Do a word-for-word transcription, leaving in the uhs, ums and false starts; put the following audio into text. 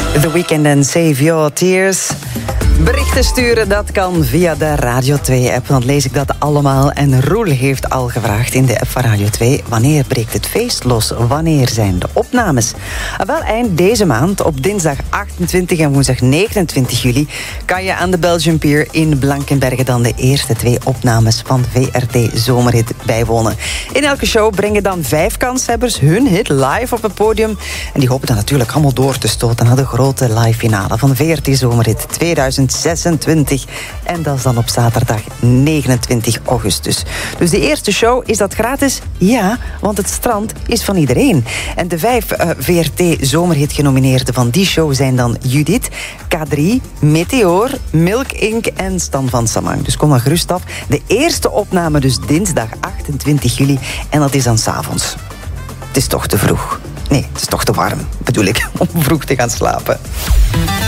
The Weeknd en Save Your Tears. Berichten sturen, dat kan via de Radio twee-app. Dan lees ik dat allemaal. En Roel heeft al gevraagd in de app van Radio twee... wanneer breekt het feest los? Wanneer zijn de opnames? Wel, eind deze maand, op dinsdag achtentwintig en woensdag negenentwintig juli... kan je aan de Belgian Pier in Blankenberge dan de eerste twee opnames van V R T Zomerhit bijwonen. In elke show brengen dan vijf kanshebbers hun hit live op het podium. En die hopen dan natuurlijk allemaal door te stoten naar de grote live finale van V R T Zomerhit tweeduizend zesentwintig. En dat is dan op zaterdag negenentwintig augustus. Dus de eerste show, is dat gratis? Ja, want het strand is van iedereen. En de vijf uh, V R T Zomerhit genomineerden van die show zijn dan Judith, K drie, Meteor, Milk Incorporated en Stan van Samang. Dus kom maar gerust af. De eerste opname dus dinsdag achtentwintig juli. En dat is dan 's avonds. Het is toch te vroeg. Nee, het is toch te warm, bedoel ik, om vroeg te gaan slapen.